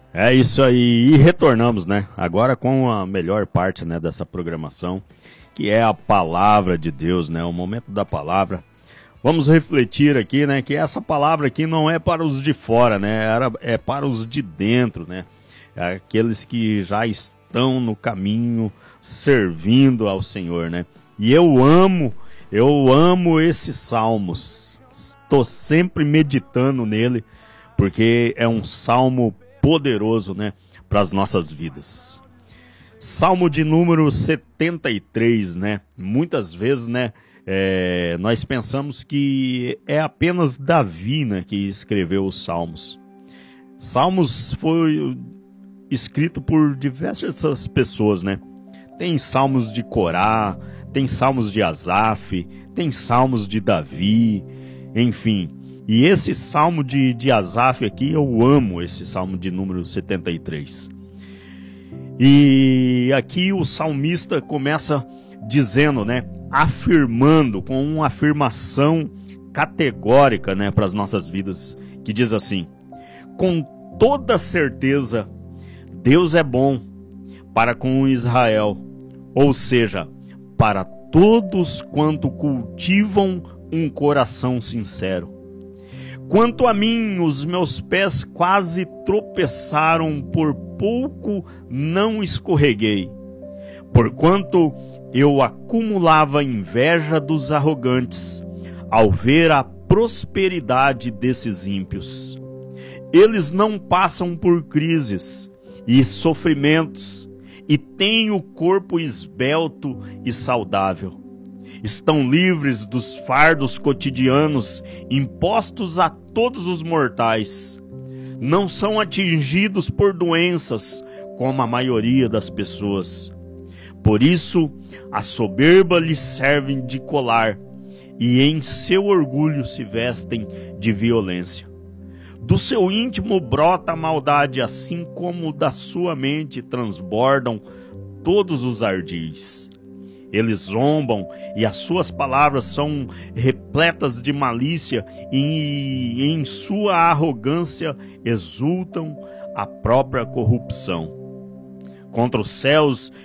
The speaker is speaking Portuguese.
É isso aí, e retornamos, né? Agora com a melhor parte, né, dessa programação, que é a palavra de Deus, né? O momento da palavra. Vamos refletir aqui, né, que essa palavra aqui não é para os de fora, né? É para os de dentro, né? É aqueles que já estão no caminho servindo ao Senhor, né? E eu amo esses salmos. Estou sempre meditando nele, porque é um salmo poderoso, né, para as nossas vidas. Salmo de número 73, né? Muitas vezes, né, nós pensamos que é apenas Davi, né, que escreveu os salmos. Salmos foi escrito por diversas pessoas, né? Tem salmos de Corá, tem salmos de Asaf, tem salmos de Davi, enfim. E esse salmo de Asaf aqui, eu amo esse salmo de número 73. E aqui o salmista começa dizendo, né, afirmando, com uma afirmação categórica, né, para as nossas vidas, que diz assim: com toda certeza, Deus é bom para com Israel, ou seja, para todos quanto cultivam um coração sincero. Quanto a mim, os meus pés quase tropeçaram, por pouco não escorreguei, porquanto eu acumulava inveja dos arrogantes, ao ver a prosperidade desses ímpios. Eles não passam por crises e sofrimentos, e têm o corpo esbelto e saudável. Estão livres dos fardos cotidianos impostos a todos os mortais. Não são atingidos por doenças, como a maioria das pessoas. Por isso, a soberba lhes serve de colar, e em seu orgulho se vestem de violência. Do seu íntimo brota a maldade, assim como da sua mente transbordam todos os ardis. Eles zombam e as suas palavras são repletas de malícia, e em sua arrogância exultam a própria corrupção. Contra os céus